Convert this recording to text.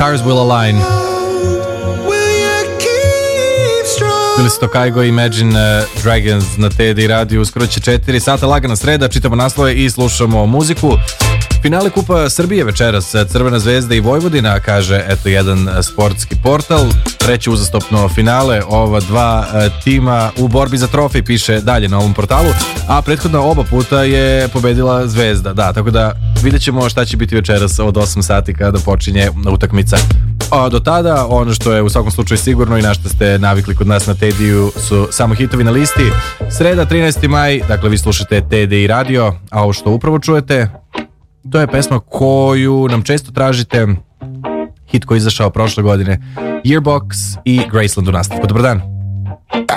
Stars Will Align. Bili su to Kaigo i Imagine Dragons na TD radiju. Skoro će 4 sata, lagana sreda, čitamo naslove i slušamo muziku. Finale Kupa Srbije večeras, Crvena zvezda i Vojvodina, kaže eto jedan sportski portal. Treće uzastopno finale, ova dva tima u borbi za trofej, piše dalje na ovom portalu, a prethodna oba puta je pobedila Zvezda. Da, tako da vidjet ćemo šta će biti večeras od 8 sati kada počinje utakmica. A do tada, ono što je u svakom slučaju sigurno i na što ste navikli kod nas na TD-u su samo hitovi na listi. Sreda, 13. maj, dakle vi slušate TD radio, a ovo što upravo čujete, to je pesma koju nam često tražite, hit koji je izašao prošle godine, Yearbox i Graceland u nastavku. Dobar dan.